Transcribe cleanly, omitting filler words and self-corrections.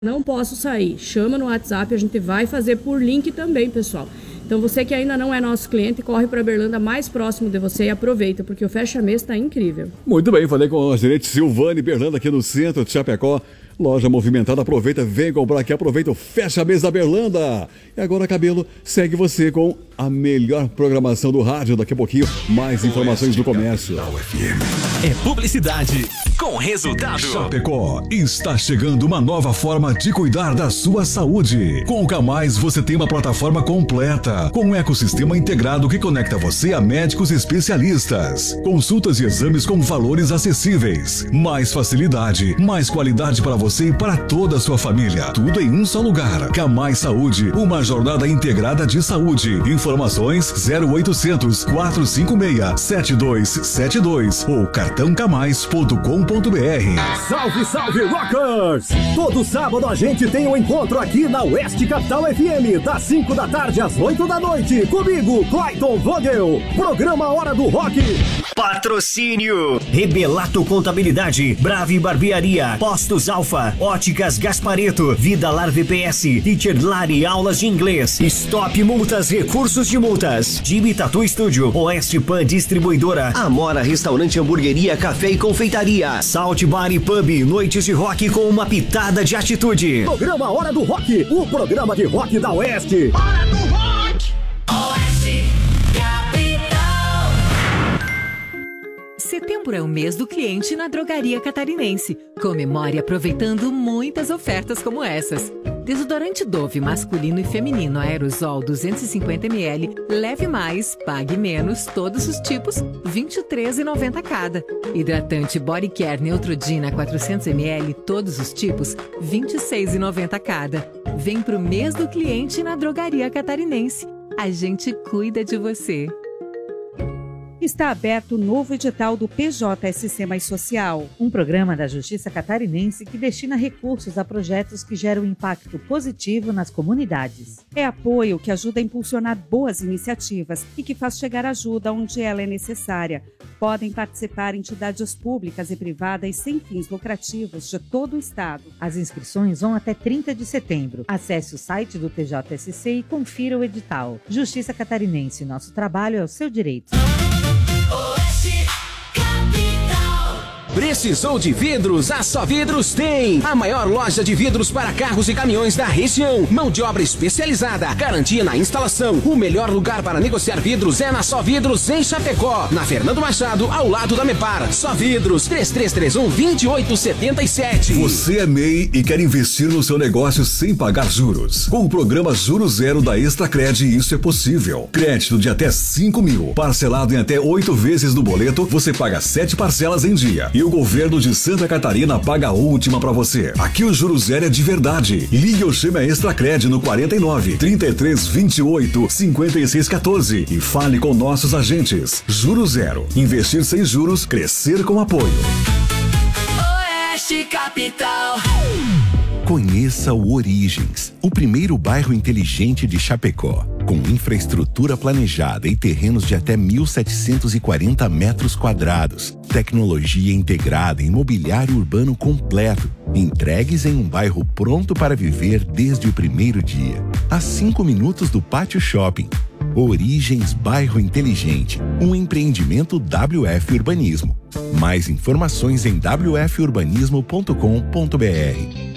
Não posso sair. Chama no WhatsApp, a gente vai fazer por link também, pessoal. Então você que ainda não é nosso cliente, corre para Berlândia mais próximo de você e aproveita, porque o fecha-mês está incrível. Muito bem, falei com a gerente Silvane Berlândia aqui no centro de Chapecó. Loja movimentada, aproveita, vem comprar aqui, aproveita o fecha-mês da Berlândia. E agora, Cabelo, segue você com a melhor programação do rádio. Daqui a pouquinho, mais informações do comércio. É publicidade com resultado. Chapecó, está chegando uma nova forma de cuidar da sua saúde. Com o Camais você tem uma plataforma completa, com um ecossistema integrado que conecta você a médicos especialistas. Consultas e exames com valores acessíveis. Mais facilidade, mais qualidade para você e para toda a sua família. Tudo em um só lugar. Camais Saúde, uma jornada integrada de saúde. Informações 0800 456 7272 ou cartãocamais.com.br. Salve, salve, Rockers! Todo sábado a gente tem um encontro aqui na Oeste Capital FM, das 5 da tarde às 8 da noite. Comigo, Clayton Vogel. Programa Hora do Rock. Patrocínio Rebelato Contabilidade, Brave Barbearia, Postos Alfa, Óticas Gaspareto, Vidalar VPS, Teacher Lari Aulas de Inglês, Stop Multas, Recursos de Multas, Jimmy Tattoo Studio, Oeste Pan Distribuidora, Amora Restaurante, Hamburgueria, Café e Confeitaria, Salt Bar e Pub, noites de rock com uma pitada de atitude. Programa Hora do Rock, o programa de rock da Oeste. Hora do Rock, Oeste Capital. Setembro é o mês do cliente na Drogaria Catarinense. Comemore aproveitando muitas ofertas como essas. Desodorante Dove masculino e feminino aerosol 250 ml, leve mais, pague menos, todos os tipos, R$ 23,90 cada. Hidratante Body Care Neutrogena 400 ml, todos os tipos, R$ 26,90 cada. Vem pro mês do cliente na Drogaria Catarinense. A gente cuida de você. Está aberto o novo edital do PJSC Mais Social, um programa da Justiça Catarinense que destina recursos a projetos que geram impacto positivo nas comunidades. É apoio que ajuda a impulsionar boas iniciativas e que faz chegar ajuda onde ela é necessária. Podem participar entidades públicas e privadas sem fins lucrativos de todo o estado. As inscrições vão até 30 de setembro. Acesse o site do PJSC e confira o edital. Justiça Catarinense, nosso trabalho é o seu direito. Oeste Capital. Precisou de vidros? A Só Vidros tem! A maior loja de vidros para carros e caminhões da região. Mão de obra especializada, garantia na instalação. O melhor lugar para negociar vidros é na Só Vidros em Chapecó. Na Fernando Machado, ao lado da Mepar. Só Vidros, 3331-2877. Você é MEI e quer investir no seu negócio sem pagar juros. Com o programa Juro Zero da Extracred, isso é possível. Crédito de até 5 mil, parcelado em até 8 vezes no boleto, você paga 7 parcelas em dia. E o governo de Santa Catarina paga a última pra você. Aqui o Juro Zero é de verdade. Ligue ou chame a Extracred no 49 33 28 56 14 e fale com nossos agentes. Juro Zero. Investir sem juros, crescer com apoio. Oeste Capital. Conheça o Origens, o primeiro bairro inteligente de Chapecó, com infraestrutura planejada e terrenos de até 1.740 metros quadrados, tecnologia integrada e imobiliário urbano completo, entregues em um bairro pronto para viver desde o primeiro dia, a 5 minutos do Pátio Shopping. Origens Bairro Inteligente, um empreendimento WF Urbanismo. Mais informações em wfurbanismo.com.br.